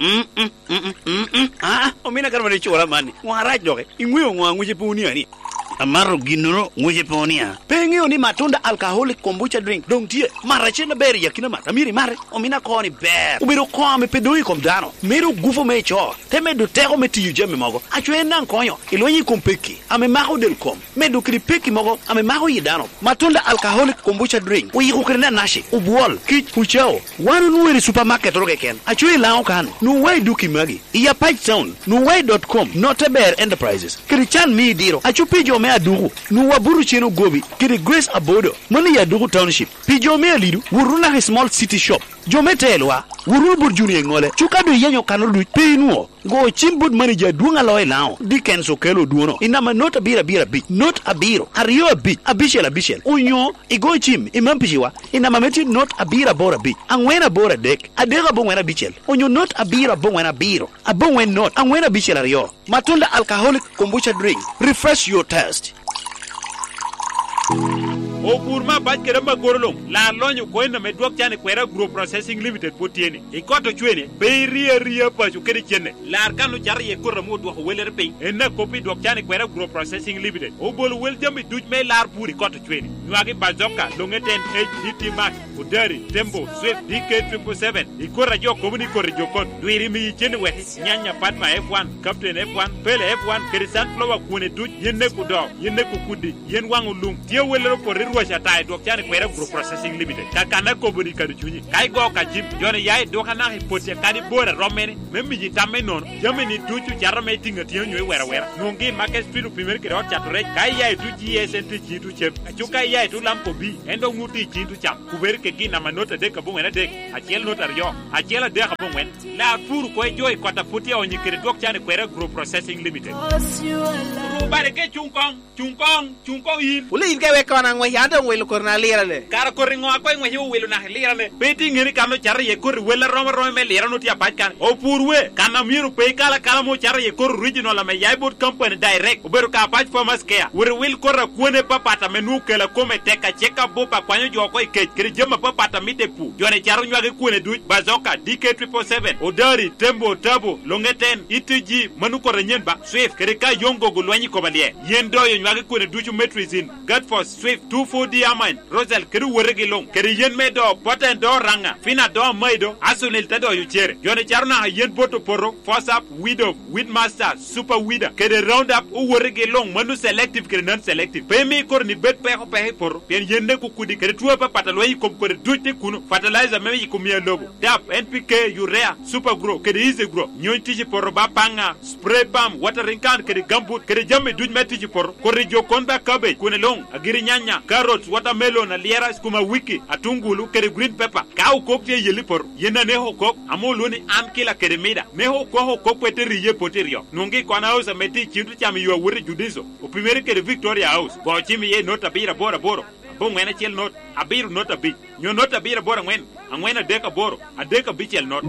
Omina kar mane chola mani. Waraj doge. Ingweyo ngwangu puni ani. Amaro ginoro nguje ponia. Pengeo ni matunda alcoholic kombucha drink. Dong tie marachena beri yakina mata miri mare. Omina koni ber. Ubiro kwame pedoi kom dano. Mero gufo me cho. Teme do tego meti yujeme mogo. Achwe nan konyo. Ilonyi kompeki. Ame maho del kom. Medo kri peki mogo. Ame maho yidano. Matunda alcoholic kombucha drink. Uyi kukrena nashi. Ubuol. Kich uchao. Wanu nuweri supermarket roge ken. Achwe lao kan. Nuwai duki magi. Iya page sound. Nuwai.com. Noteber Enterprises. Krichan mi diro. Achupijo me adugu nu waburu cheno gobi kiri Grace Abodo mani ya dugu township pijo me alidu wuruna small city shop jometelwa wuru burjuni ngole chukadu yenyo kanodu peinuo go chimbud mani ja duanga loy lao Dickens okelo duono inama not abira bi not abiro ariyo abishel unyo igo chim imampishiwa inama meti not abira bora bi angwena bora dek adega bongwena bichel unyo not abira bongwena biro abongwen not angwena bichel ariyo matunda alcoholic kombucha drink refresh your taste. O burma baj keramba gorolong la lonyo koina me duok chane kwera group processing limited potiene e koto chwene be ria pa chu kedi chene la kanu jar ye korra mo duok weler pe enna kopi duok chane kwera group processing limited o bol wel jambi duj me lar puri koto chwene nwagi bazoka longeten HDT Max Udari Tembo Swift DK777 e korra jo komuni korri jo kon duiri mi chene we nyanya Fatma F1 Captain F1 Pele F1 Kerisan Flower kune duj yenne ku do yenne ku kudi yen wangu lum tie welero porri washa tai dok chane kwera group processing limited kakana kobuni kadu chunyi kai go ka jip jone yai dokana hipote kadi bora romene memmi jitame non jameni duchu jarame tinga tiyo nywe wera nungi market street primer kero chature kai yai du GSNT jitu chep achuka yai du lampo bi endo nguti jitu cham kuber ke gina manota de kabung ena de achiel notar yo achiel de kabung wen la furu ko joy kota puti onyi kere dok chane kwera group processing limited bare ke chungkong yin uli inge we kona ngwe yanda ngwe korna lira le kara koringo akoy ngwe yu welu na lira le beti ngiri kano char ye kor wela rom me lira no tia pajkan o purwe kana miru pe kala mo char ye kor original la me yaibot company direct uberu ka paj farmers care wure wil korra kuone papata menu kala kome teka cheka bopa kwanyo jo koy ke kiri jema papata mite pu jone charu nywage kuone du bazoka DK777 Odari Tembo Tabo Longeten ITG manu korra nyenba Swift kiri ka yongo gulwanyi kobalie yendo yo nywage kuone duchu metrizin Godforce Swift 24D Diamond Rosal kiri werege long kiri yen medo poten do ranga fina do maido asunil tado yuchere yone charuna yen boto poro Forsap Widow Weedmaster Super Weeder kiri Roundup u werege long manu selective kiri non selective pemi kor ni bet pehe poro pen yende kukudi kiri tuwe pa pataloi kom kore dute kuno fertilizer meme yikumia lobo DAP NPK Urea Super Grow kiri easy grow nyon tiji poro bapanga spray palm watering can kiri gambut kiri jame duj metiji poro kori jokonba cabbage kune long agiri nyanya carrots watermelon aliera skuma wiki atungulu kere green pepper kau kokte yelipor yena neho kok amoluni ankila kere mida neho koho kokpete riye poterio nungi kwana house meti chintu chami yo wuri judizo o primeri kere Victoria House bo chimi ye nota bira bora boro bon wena chel not abiru nota bi nyo nota bira bora ngwen angwena deka boro adeka bichel not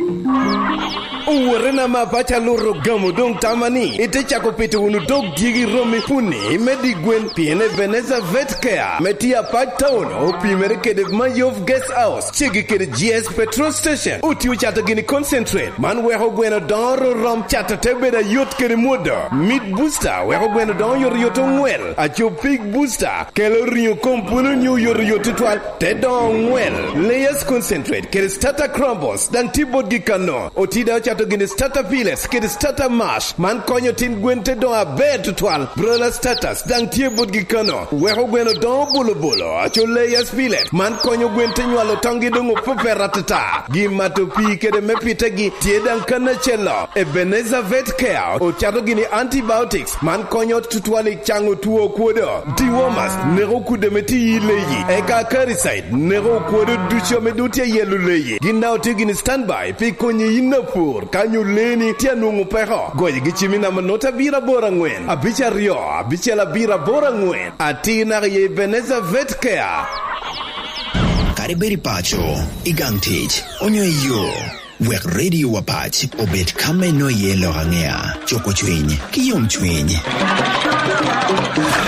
Uwarena mapacha loro gamo dong tamani ite chako pete unu dog digi romi puni medi gwen piene Veneza Vet Care metia pat town o pimere kede Mayov Guest House chigi kede GS Petrol Station uti uchata gini concentrate man weho gweno doro rom chata tebeda yot kede muda Meat Booster weho gweno don yor yoto ngwel acho Pig Booster kelo rinyo kompuno nyu yor yoto twal te don ngwel Layers Concentrate kede Starter Crumbles dan tibot gikano otida chato gini Starter Piles kede Starter Mash man konyo tin gwente don abe tutwal Broiler Starters dan tibot gikano weho gweno don bolo acho Layers Piles man konyo gwente nywalo tongi dongo pupe ratata gimato pi kede mepite gi tiedan kana chelo Ebenezer Vet Care o chato gini antibiotics man konyo tutwali chango tuo kuodo Dewormers nero kude meti yileyi eka Caricide nero kuodo ducho medutia yelu leyi ginda otigini standby pi konye inapur kanyo leni tia nungu peho goye gichimina manota bira bora ngwen abicha rio abicha bira bora ngwen atina ye Ebenezer Vet Care Kariberi pacho igang tich onyo yo wek radio wapach obet kame no yelo hangea choko chwiny kiyom chwiny